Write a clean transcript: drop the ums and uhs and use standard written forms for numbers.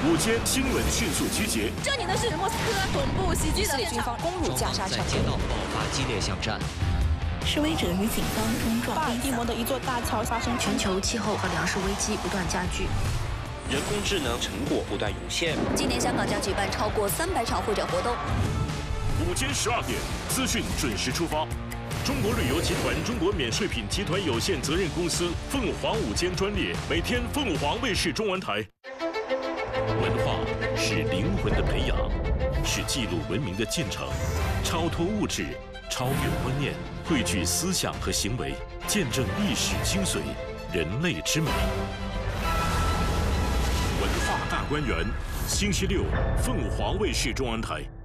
午间新闻迅速集结。 这里的是莫斯科总部袭击的现场， 攻入加沙城， 街道爆发激烈巷战。 示威者与警方冲撞。 巴尔的摩的一座大桥发生全球气候和粮食危机不断加剧。 人工智能成果不断涌现。 今年香港将举办超过300场会展活动。 午间12点，资讯准时出发。中国旅游集团中国免税品集团有限责任公司凤凰午间专列，每天凤凰卫视中文台。文化是灵魂的培养，是记录文明的进程，超脱物质，超越观念，汇聚思想和行为，见证历史精髓，人类之美。 文化大观园，星期六，凤凰卫视中文台。